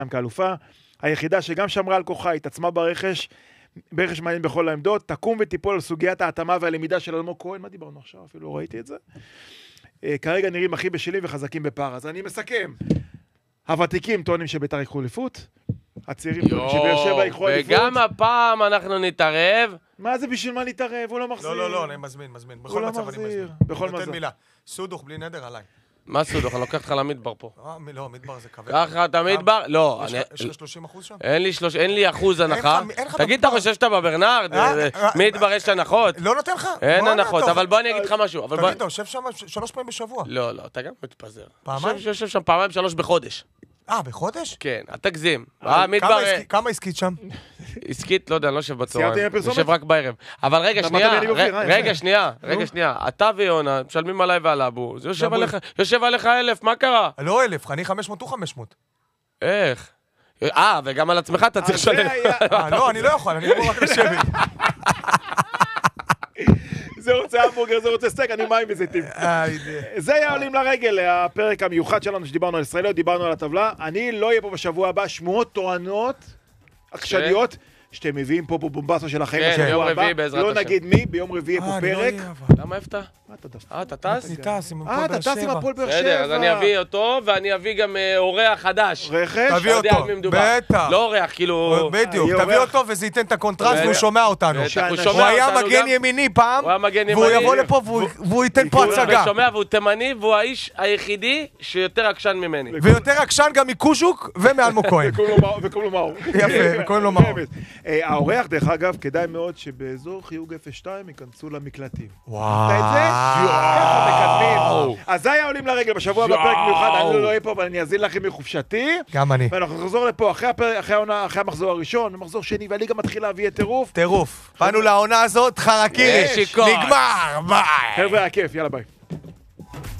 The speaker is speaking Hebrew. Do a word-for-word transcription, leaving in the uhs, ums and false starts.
כאלופה, היחידה שגם שמרה על כוחה, התעצמה ברכש, ברכש מעניין בכל העמדות, תקום ותיפול על סוגיית ההתאמה והלמידה של אלמוג כהן, מה דיברנו עכשיו? אפילו לא ראיתי את זה. כרגע נראים הכי בשלים וחזקים בפער. אז אני מסכם. הוותיקים טוענים שביתר ייקחו אליפות, הצעירים טוענים שבאר שבע ייקחו אליפות. וגם הפעם אנחנו נתערב. מה זה בשביל מה נתערב? הוא לא מחזיר. לא, לא, לא, אני מזמין, מזמין. בכל מצב אני מזמין. בכל מצב. נותן מילה. סודוך בלי נדר עליי. מה סודוך? אני לוקח אותך למדבר פה. לא, מדבר זה כבד. ככה אתה מדבר? לא. יש לך שלושים אחוז שם? אין לי אחוז הנחה. תגיד, אתה חושב שאתה בברנרד? מדבר יש הנחות? לא נותן לך. אין הנחות, אבל בוא אני אגיד לך משהו. תגיד, אתה יושב שם שלוש פעמים בשבוע. לא, לא, אתה גם מתפזר. פעמיים? יושב שם פעמיים שלוש בחודש. אה, בחודש? כן, אתה תגזים. כמה עסקית שם? עסקית, לא יודע, אני לא יושב בצהריים. סיימתי הפרסומת? יושב רק בערב. אבל רגע, שנייה, רגע, שנייה, רגע, שנייה. אתה ויונה משלמים עליי ועל אבו. זה יושב עליך אלף, מה קרה? לא אלף, אני חמש מאות וחמש מאות. איך? אה, וגם על עצמך אתה צריך לשלם. לא, אני לא יכול, אני לא רק לשבת. זה רוצה המבורגר, זה רוצה סטייק, אני מים וזיתים. זה היה עולים לרגל, הפרק המיוחד שלנו שדיברנו על ישראליות, דיברנו על הטבלה. אני לא אהיה פה בשבוע הבא, שמועות טוענות, עכשוויות, שאתם מביאים פה בומבסו של החיים בשבוע הבא. לא נגיד מי, ביום רביעי פה פרק. למה איפה? מה אתה דווקא? אה, אתה טס? אני טס עם אה, אתה טס עם הפועל באר שבע. בסדר, אז אני אביא אותו, ואני אביא גם אורח חדש. רכש? תביא אותו, בטח. לא אורח, כאילו... בדיוק, תביא אותו וזה ייתן את הקונטרסט והוא שומע אותנו. הוא היה מגן ימיני פעם, והוא יבוא לפה והוא ייתן פה הצגה. הוא שומע והוא תימני, והוא האיש היחידי שיותר עקשן ממני. ויותר עקשן גם מקושוק ומאלמוג כהן. וקוראים לו מאור. יפה, וקוראים לו מאור. האורח, דרך אגב, כדאי מאוד שבאזור חיוג אפס שתיים ייכנסו למקלטים. וואו. אז זה היה עולים לרגל בשבוע בפרק מיוחד, אני לא אהיה פה, אבל אני אזין לכם מחופשתי. גם אני. ואנחנו נחזור לפה אחרי העונה, אחרי המחזור הראשון, מחזור שני, והליגה מתחילה להביא את טירוף. טירוף. באנו לעונה הזאת, חרקירי. נגמר, ביי. חבר'ה, הכיף, יאללה ביי.